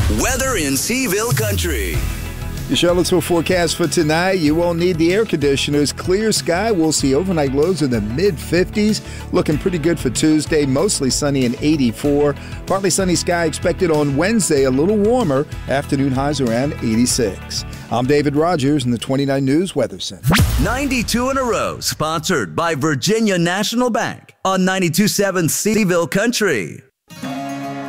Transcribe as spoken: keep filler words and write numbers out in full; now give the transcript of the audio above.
Weather in Seaville Country. The Charlottesville forecast for tonight, you won't need the air conditioners. Clear sky. We'll see overnight lows in the mid fifties. Looking pretty good for Tuesday. Mostly sunny and eighty-four. Partly sunny sky expected on Wednesday. A little warmer. Afternoon highs around eighty-six. I'm David Rogers in the twenty-nine News Weather Center. ninety-two in a row, sponsored by Virginia National Bank on ninety-two point seven Seaville Country.